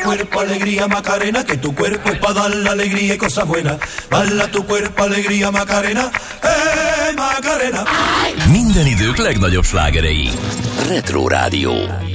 cuerpo alegría Macarena, que tu cuerpo es para dar la alegría y cosas buenas. Bala tu cuerpo alegría Macarena, Macarena. Minden idők legnagyobb slágerei. Retro Rádió.